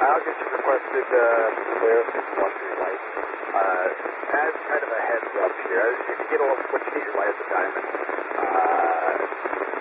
I'll get you requested clear luxury light. As kind of a heads up here, if you get a little switch to your light at the diamond,